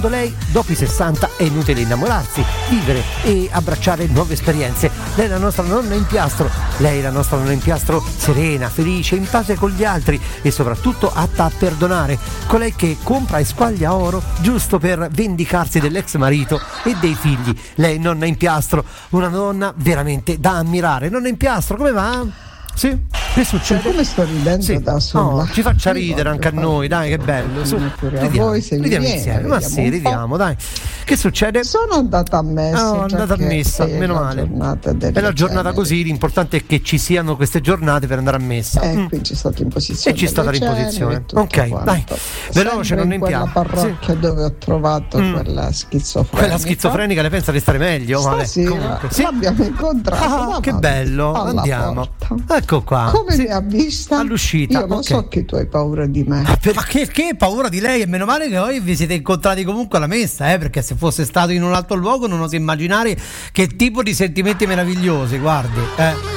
Lei, dopo i 60 è inutile innamorarsi, vivere e abbracciare nuove esperienze. Lei è la nostra nonna in piastro, lei è la nostra nonna in piastro serena, felice, in pace con gli altri e soprattutto atta a perdonare. Colei che compra e squaglia oro giusto per vendicarsi dell'ex marito e dei figli. Lei nonna in piastro, una donna veramente da ammirare. Nonna in piastro, come va? Sì? Che succede? Come sto ridendo da sola? Ci faccia ridere anche a noi, dai, che bello. Ridiamo insieme. Ma sì, ridiamo, dai. Che succede? Sono andata a messa. Andata a messa, meno male. È la giornata così, l'importante è che ci siano queste giornate per andare a messa. Qui c'è stata imposizione. E ci è stata l'imposizione. Ok, quanto. dai. Veloce, non ne quella parrocchia dove ho trovato quella schizofrenica. Quella schizofrenica, le pensa di stare meglio? Stasera l'abbiamo incontrata. Che bello, andiamo. Ecco qua. Come mi ha vista? All'uscita. Io lo so che tu hai paura di me. Ma che paura di lei? E meno male che voi vi siete incontrati comunque alla messa, perché se fosse stato in un altro luogo non oso immaginare che tipo di sentimenti meravigliosi, guardi.